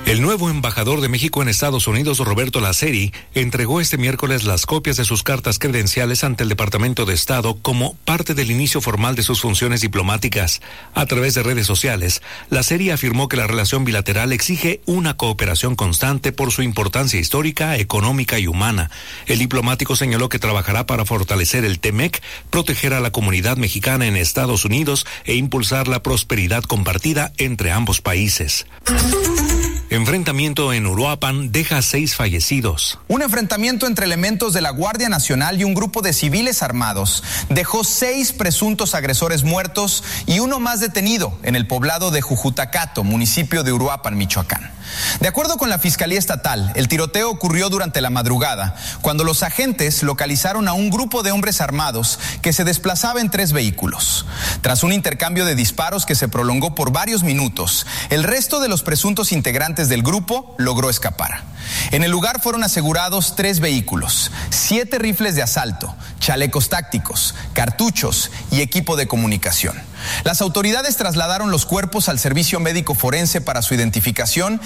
El nuevo embajador de México en Estados Unidos, Roberto Laceri, entregó este miércoles las copias de sus cartas credenciales ante el Departamento de Estado como parte del inicio formal de sus funciones diplomáticas. A través de redes sociales, Laceri afirmó que la relación bilateral exige una cooperación constante por su importancia histórica, económica y humana. El diplomático señaló que trabajará para fortalecer el TEMEC, proteger a la comunidad mexicana en Estados Unidos e impulsar la prosperidad compartida entre ambos países. Enfrentamiento en Uruapan deja 6 fallecidos. Un enfrentamiento entre elementos de la Guardia Nacional y un grupo de civiles armados dejó 6 presuntos agresores muertos y uno más detenido en el poblado de Jujutacato, municipio de Uruapan, Michoacán. De acuerdo con la Fiscalía Estatal, el tiroteo ocurrió durante la madrugada, cuando los agentes localizaron a un grupo de hombres armados que se desplazaba en 3 vehículos. Tras un intercambio de disparos que se prolongó por varios minutos, el resto de los presuntos integrantes del grupo logró escapar. En el lugar fueron asegurados 3 vehículos, 7 rifles de asalto, chalecos tácticos, cartuchos y equipo de comunicación. Las autoridades trasladaron los cuerpos al servicio médico forense para su identificación